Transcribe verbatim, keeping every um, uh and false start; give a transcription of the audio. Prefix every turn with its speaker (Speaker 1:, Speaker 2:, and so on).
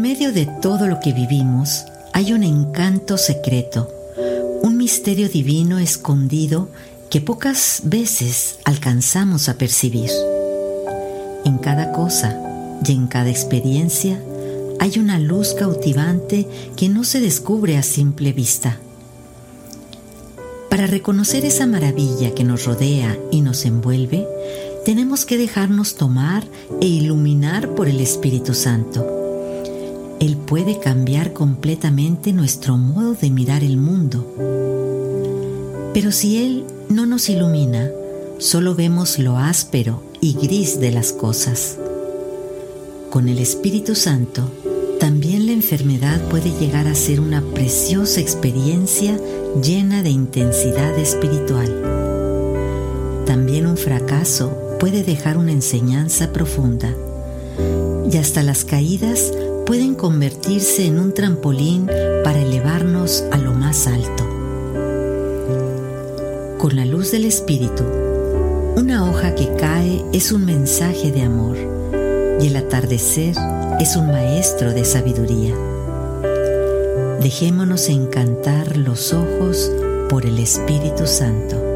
Speaker 1: medio de todo lo que vivimos hay un encanto secreto, un misterio divino escondido que pocas veces alcanzamos a percibir. En cada cosa y en cada experiencia hay una luz cautivante que no se descubre a simple vista. Para reconocer esa maravilla que nos rodea y nos envuelve, tenemos que dejarnos tomar e iluminar por el Espíritu Santo. Él puede cambiar completamente nuestro modo de mirar el mundo. Pero si Él no nos ilumina, solo vemos lo áspero y gris de las cosas. Con el Espíritu Santo, también la enfermedad puede llegar a ser una preciosa experiencia llena de intensidad espiritual. También un fracaso puede dejar una enseñanza profunda, y hasta las caídas pueden convertirse en un trampolín para elevarnos a lo más alto. Con la luz del Espíritu, una hoja que cae es un mensaje de amor, y el atardecer es un maestro de sabiduría. Dejémonos encantar los ojos por el Espíritu Santo.